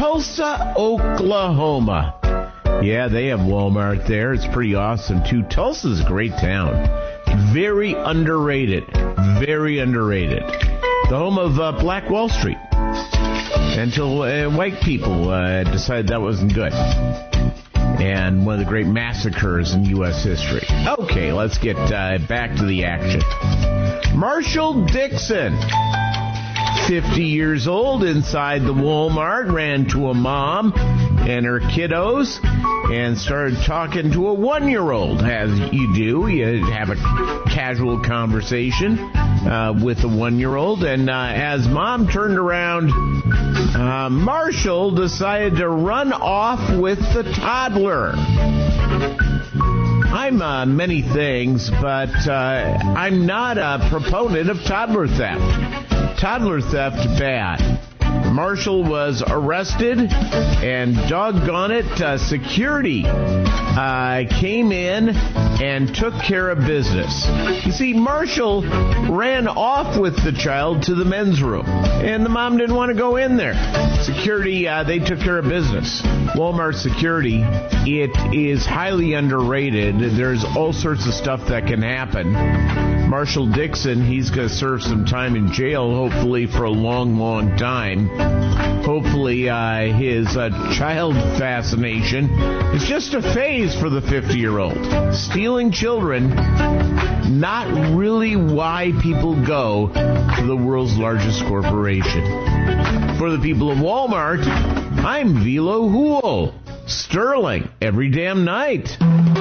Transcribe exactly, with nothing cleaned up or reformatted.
Tulsa, Oklahoma. Yeah, they have Walmart there. It's pretty awesome, too. Tulsa's a great town. Very underrated. Very underrated. The home of uh, Black Wall Street. Until uh, white people uh, decided that wasn't good. And one of the great massacres in U S history. Okay, let's get uh, back to the action. Marshall Dixon, fifty years old, inside the Walmart, ran to a mom and her kiddos and started talking to a one-year-old, as you do. You have a casual conversation uh, with a one-year-old, and uh, as mom turned around, uh, Marshall decided to run off with the toddler. I'm uh, many things, but uh, I'm not a proponent of toddler theft. Toddler theft, bad. Marshall was arrested, and doggone it, uh, security uh, came in and took care of business. You see, Marshall ran off with the child to the men's room, and the mom didn't want to go in there. Security, uh, they took care of business. Walmart security, it is highly underrated. There's all sorts of stuff that can happen. Marshall Dixon, he's going to serve some time in jail, hopefully for a long, long time. Hopefully uh, his uh, child fascination is just a phase for the fifty-year-old. Stealing children, not really why people go to the world's largest corporation. For the people of Walmart, I'm Vilo Hool. Sterling, every damn night.